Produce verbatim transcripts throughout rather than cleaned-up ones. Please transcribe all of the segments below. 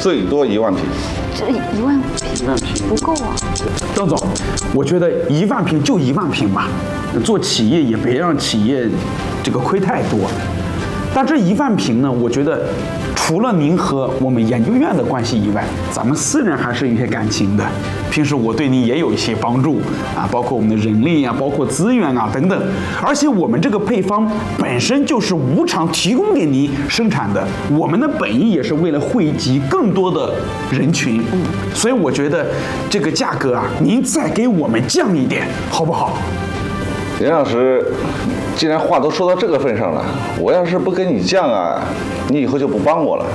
最多一万瓶。 这一万瓶， 一万瓶不够啊。 张总，我觉得一万瓶就一万瓶吧，做企业也别让企业这个亏太多。但这一万瓶呢，我觉得除了您和我们研究院的关系以外，咱们私人还是有些感情的。平时我对您也有一些帮助啊，包括我们的人力啊，包括资源啊等等。而且我们这个配方本身就是无偿提供给您生产的，我们的本意也是为了惠及更多的人群。嗯，所以我觉得这个价格啊，您再给我们降一点，好不好？ 林老师，既然话都说到这个份上了，我要是不跟你降啊，你以后就不帮我了。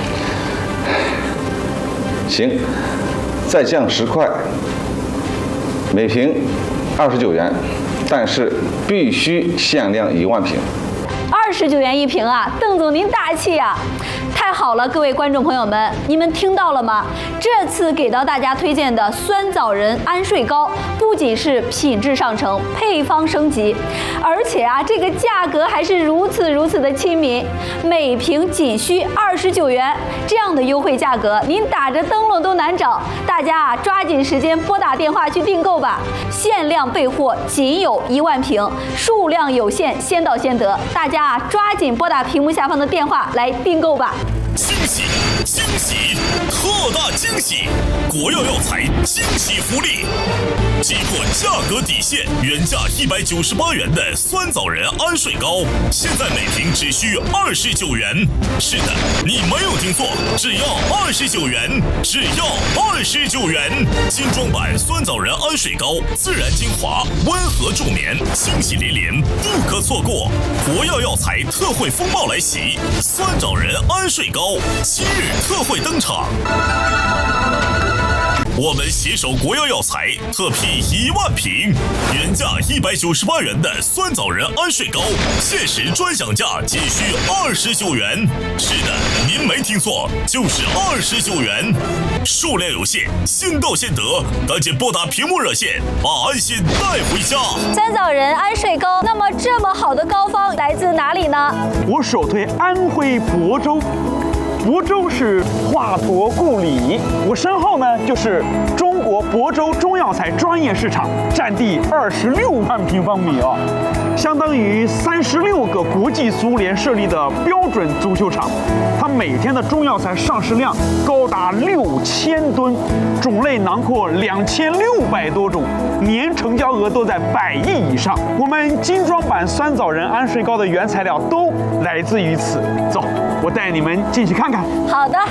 行，再降十块，每瓶二十九元，但是必须限量一万瓶。 二十九元一瓶啊，邓总您大气啊！太好了，各位观众朋友们，你们听到了吗？这次给到大家推荐的酸枣仁安睡膏，不仅是品质上乘，配方升级，而且啊，这个价格还是如此如此的亲民，每瓶仅需二十九元，这样的优惠价格，您打着灯笼都难找。大家啊，抓紧时间拨打电话去订购吧，限量备货，仅有一万瓶，数量有限，先到先得。大家啊，抓紧拨打屏幕下方的电话来订购吧。 惊喜惊喜特大惊喜！国药药材惊喜福利，击破价格底线，原价一百九十八元的酸枣仁安睡膏，现在每瓶只需二十九元。是的，你没有听错，只要二十九元，只要二十九元。精装版酸枣仁安睡膏，自然精华，温和助眠，惊喜连连，不可错过！国药药材特惠风暴来袭，酸枣仁安睡膏七日特惠登场。我们携手国药药材特批一万瓶，原价一百九十八元的酸枣仁安睡膏，限时专享价仅需二十九元。是的，您没听错，就是二十九元。数量有限，先到先得，赶紧拨打屏幕热线，把安心带回家。 酸枣仁安睡膏，那么这么好的膏方来自哪里呢？ 我首推安徽亳州。亳州是华佗故里，我身后呢就是中国亳州中药材专业市场，占地二十六万平方米啊，相当于三十六个国际足联设立的标准足球场。它每天的中药材上市量高达六千吨，种类囊括两千六百多种，年成交额都在百亿以上。我们精装版酸枣仁安睡膏的原材料都来自于此。走，我带你们进去看看。 好的。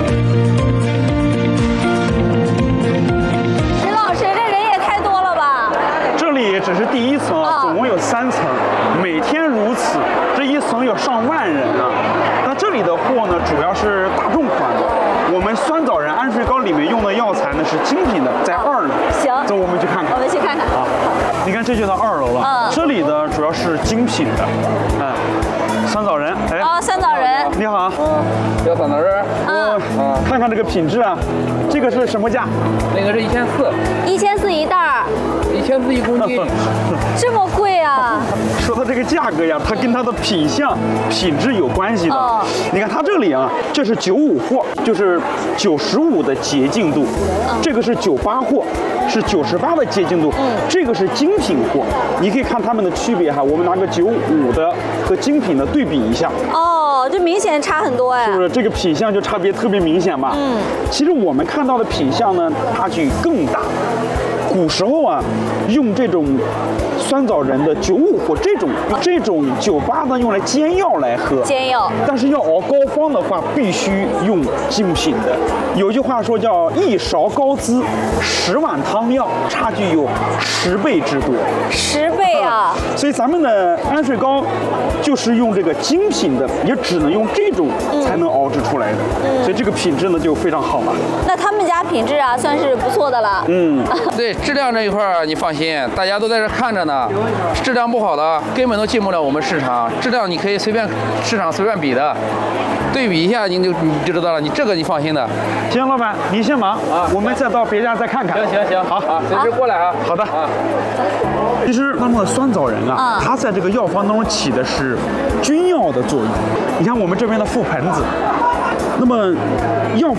林老师，这人也太多了吧？ 这里只是第一层啊，总共有三层，每天如此，这一层有上万人啊。那这里的货呢，主要是大众款的。我们酸枣仁安睡膏里面用的药材呢是精品的，在二楼。 行， 走，我们去看看。 我们去看看。 啊，你看这就到二楼了。嗯，这里的主要是精品的，嗯。酸枣仁，哎， 啊，酸枣仁， 你好， 嗯，要酸枣仁， 嗯， 嗯，看看这个品质啊，这个是什么价？ 那个是一千四， 一千四一袋儿， 一千四一公斤， 这么贵啊？ 说到这个价格呀，它跟它的品相、品质有关系的。哦，你看它这里啊，这是九五货，就是九十五的洁净度，嗯，这个是九八货，是九十八的洁净度，嗯，这个是精品货，你可以看它们的区别哈。我们拿个九五的和精品的对比一下。 哦，这明显差很多哎。 是不是这个品相就差别特别明显吧？嗯，其实我们看到的品相呢，差距更大。古时候啊，用这种酸枣仁的九五或这种这种酒吧呢，用来煎药来喝。 煎药。但是要熬膏方的话，必须用精品的。有句话说叫一勺膏滋，十碗汤药，差距有十倍之多。 十倍啊！ 所以咱们的安睡膏就是用这个精品的，也只能用这种才能熬制出来的。嗯，所以这个品质呢就非常好了。 那他们家品质啊，算是不错的了。 嗯， 对。质量这一块儿你放心，大家都在这看着呢。质量不好的根本都进不了我们市场，质量你可以随便市场随便比的，对比一下你就你就知道了。你这个你放心的。 行，老板你先忙啊，我们再到别家再看看。 行行行，好啊，随时过来啊。 好的啊。其实当中的酸枣仁啊，它在这个药方当中起的是君药的作用。你看我们这边的覆盆子，那么药